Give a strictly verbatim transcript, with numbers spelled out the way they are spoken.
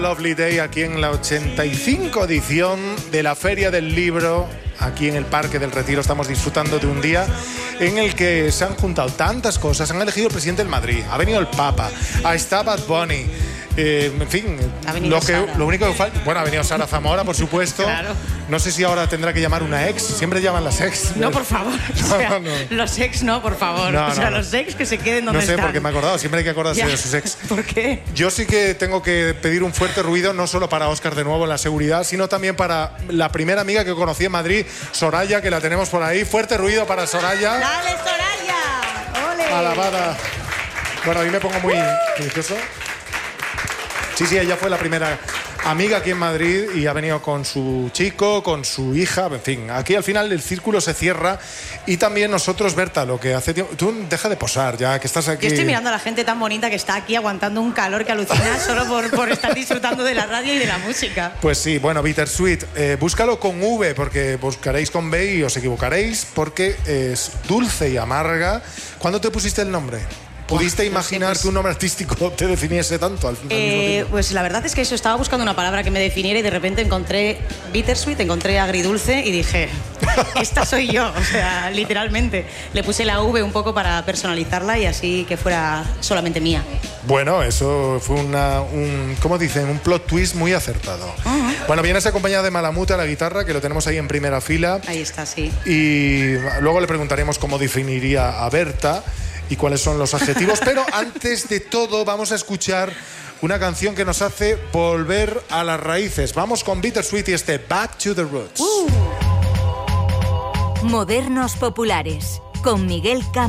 Lovely Day aquí en la ochenta y cinco edición de la Feria del Libro. Aquí en el Parque del Retiro estamos disfrutando de un día en el que se han juntado tantas cosas. Han elegido el presidente del Madrid, ha venido el Papa, ha estado Bad Bunny. Eh, en fin, lo, que, lo único que falta... Bueno, ha venido Sara Zamora, por supuesto. Claro. No sé si ahora tendrá que llamar una ex. Siempre llaman las ex. No, por favor. No, o sea, no, no. Los ex no, por favor. No, o sea, no, no. los ex que se queden donde están. No sé, están. porque me he acordado. Siempre hay que acordarse ya. de sus ex. ¿Por qué? Yo sí que tengo que pedir un fuerte ruido, no solo para Óscar de nuevo en la seguridad, sino también para la primera amiga que conocí en Madrid, Soraya, que la tenemos por ahí. Fuerte ruido para Soraya. ¡Dale, Soraya! ¡Ole! Alabada. Bueno, a mí me pongo muy delicioso. Sí, sí, ella fue la primera amiga aquí en Madrid y ha venido con su chico, con su hija, en fin. Aquí al final el círculo se cierra y también nosotros, Berta, lo que hace tiempo... Tú deja de posar ya, que estás aquí... Yo estoy mirando a la gente tan bonita que está aquí aguantando un calor que alucina solo por, por estar disfrutando de la radio y de la música. Pues sí, bueno, Bittersweet, eh, búscalo con V porque buscaréis con B y os equivocaréis porque es dulce y amarga. ¿Cuándo te pusiste el nombre? ¿Pudiste imaginar no sé, pues, que un nombre artístico te definiese tanto al, al eh, mismo tiempo? Pues la verdad es que eso, estaba buscando una palabra que me definiera y de repente encontré bittersweet, encontré agridulce y dije, esta soy yo, o sea, literalmente. Le puse la V un poco para personalizarla y así que fuera solamente mía. Bueno, eso fue una, un, ¿cómo dicen? Un plot twist muy acertado. Uh-huh. Bueno, vienes acompañada de Malamute a la guitarra, que lo tenemos ahí en primera fila. Ahí está, sí. Y luego le preguntaremos cómo definiría a Berta y cuáles son los adjetivos, pero antes de todo vamos a escuchar una canción que nos hace volver a las raíces. Vamos con Bittersweet y este Back to the Roots. Uh. Modernos populares con Miguel Campos.